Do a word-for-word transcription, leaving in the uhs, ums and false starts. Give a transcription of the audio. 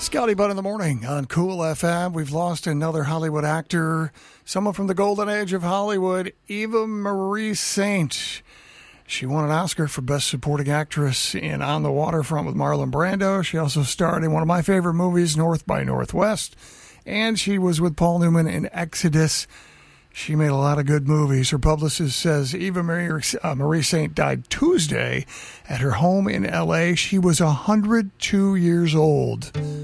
Scotty Butt in the morning on Cool F M. We've lost another Hollywood actor, someone from the golden age of Hollywood, Eva Marie Saint. She won an Oscar for Best Supporting Actress in On the Waterfront with Marlon Brando. She also starred in one of my favorite movies, North by Northwest, and she was with Paul Newman in Exodus. She made a lot of good movies. Her publicist says Eva Marie, uh, Marie Saint died Tuesday at her home in L A. She was one hundred two years old.